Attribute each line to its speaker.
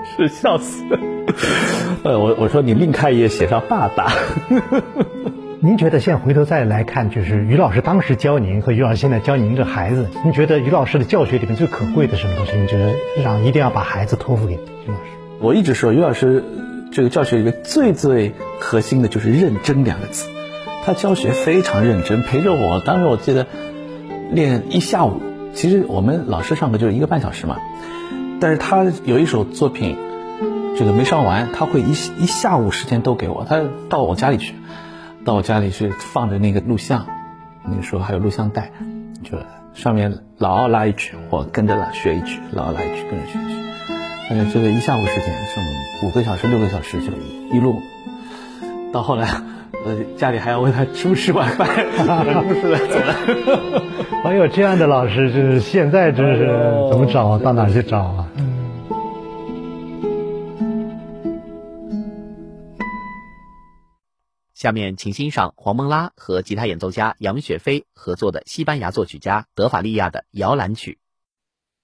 Speaker 1: 是笑死。我说你另开一页写上爸爸。
Speaker 2: 您觉得现在回头再来看，就是于老师当时教您和于老师现在教您这孩子，您觉得于老师的教学里面最可贵的什么东西？您觉得一定要把孩子托付给于老师？
Speaker 1: 我一直说于老师这个教学里面最核心的就是认真2个字。他教学非常认真，陪着我，当时我记得练1下午，其实我们老师上课就是1个半小时嘛，但是他有一首作品这个没上完，他会一下午时间都给我，他到我家里去放着那个录像，那个时候还有录像带，就上面老奥拉一曲，我跟着学一曲，老奥拉一曲跟着学一曲，但是这个1下午时间，这么5个小时6个小时就一路，到后来家里还要问他吃不吃晚饭，不吃了走了。
Speaker 2: 还有这样的老师，就是现在就是怎么找，到哪去找啊？
Speaker 3: 下面请欣赏黄蒙拉和吉他演奏家杨雪飞合作的西班牙作曲家德法利亚的摇篮曲。